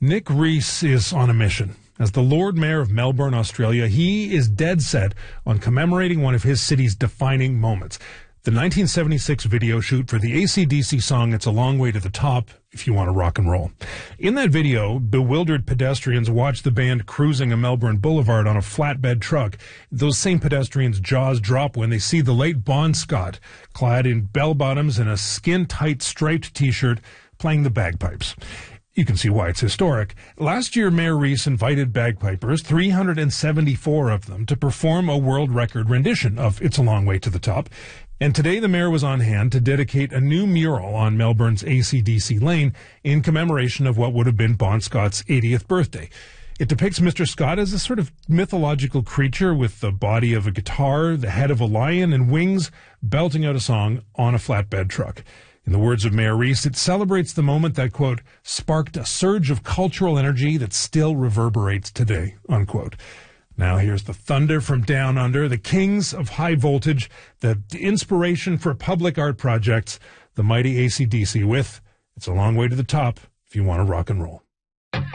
Nick Rees is on a mission. As the Lord Mayor of Melbourne, Australia, he is dead set on commemorating one of his city's defining moments. The 1976 video shoot for the AC/DC song It's a Long Way to the Top, If You Want to Rock and Roll. In that video, bewildered pedestrians watch the band cruising a Melbourne boulevard on a flatbed truck. Those same pedestrians' jaws drop when they see the late Bon Scott, clad in bell-bottoms and a skin-tight striped T-shirt, playing the bagpipes. You can see why it's historic. Last year, Mayor Rees invited bagpipers, 374 of them, to perform a world record rendition of It's a Long Way to the Top. And today the mayor was on hand to dedicate a new mural on Melbourne's AC/DC Lane in commemoration of what would have been Bon Scott's 80th birthday. It depicts Mr. Scott as a sort of mythological creature with the body of a guitar, the head of a lion, and wings, belting out a song on a flatbed truck. In the words of Mayor Rees, it celebrates the moment that, quote, sparked a surge of cultural energy that still reverberates today, unquote. Now here's the thunder from down under, the kings of high voltage, the inspiration for public art projects, the mighty AC/DC with It's a Long Way to the Top if you want to rock and roll.